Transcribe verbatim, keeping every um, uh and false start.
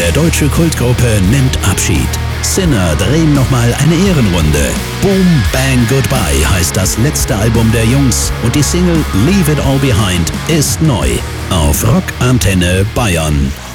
Der deutsche Kultgruppe nimmt Abschied. Sinner drehen nochmal eine Ehrenrunde. Boom Bang Goodbye heißt das letzte Album der Jungs und die Single Leave It All Behind ist neu auf Rock Antenne Bayern.